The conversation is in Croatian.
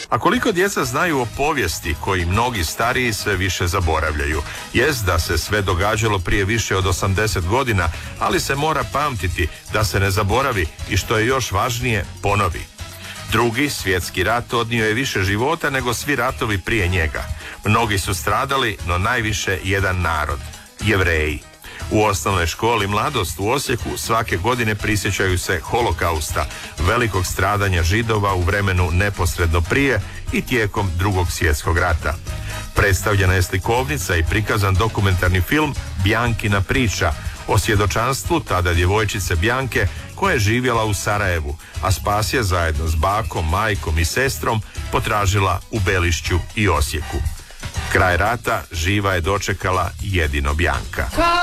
A koliko djeca znaju o povijesti koji mnogi stariji sve više zaboravljaju? Jest da se sve događalo prije više od 80 godina, ali se mora pamtiti da se ne zaboravi i što je još važnije, ponovi. Drugi svjetski rat odnio je više života nego svi ratovi prije njega. Mnogi su stradali, no najviše jedan narod, Jevreji. U osnovnoj školi Mladost u Osijeku svake godine prisjećaju se holokausta, velikog stradanja Židova u vremenu neposredno prije i tijekom Drugog svjetskog rata. Predstavljena je slikovnica i prikazan dokumentarni film Bjankina priča o svjedočanstvu tada djevojčice Bjanke koja je živjela u Sarajevu, a spas je zajedno s bakom, majkom i sestrom potražila u Belišću i Osijeku. Kraj rata živa je dočekala jedino Bjanka.